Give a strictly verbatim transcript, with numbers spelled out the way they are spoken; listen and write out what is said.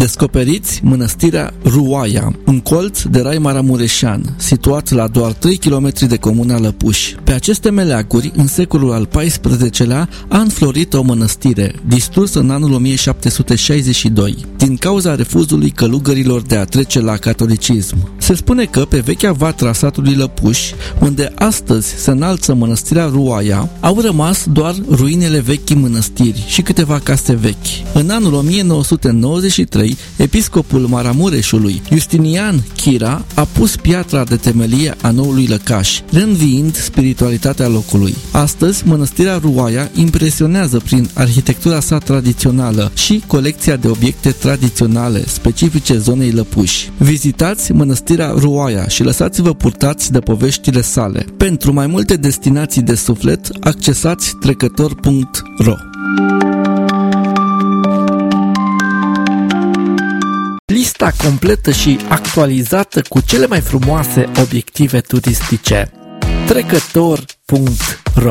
Descoperiți mănăstirea Ruaia, un colț de rai maramureșean, situat la doar trei kilometri de comuna Lăpuș. Pe aceste meleaguri, în secolul al paisprezecelea, a înflorit o mănăstire, distrusă în anul o mie șapte sute șaizeci și doi, din cauza refuzului călugărilor de a trece la catolicism. Se spune că pe vechea vatră a satului Lăpuș, unde astăzi se înalță mănăstirea Ruaia, au rămas doar ruinele vechii mănăstiri și câteva case vechi. În anul o mie nouă sute nouăzeci și trei, episcopul Maramureșului, Justinian Chira, a pus piatra de temelie a noului lăcaș, reînviind spiritualitatea locului. Astăzi, mănăstirea Ruaia impresionează prin arhitectura sa tradițională și colecția de obiecte tradiționale specifice zonei Lăpuș. Vizitați mănăstirea Ruaia și lăsați-vă purtați de poveștile sale. Pentru mai multe destinații de suflet, accesați trecător punct ro. Lista completă și actualizată cu cele mai frumoase obiective turistice. trecător punct ro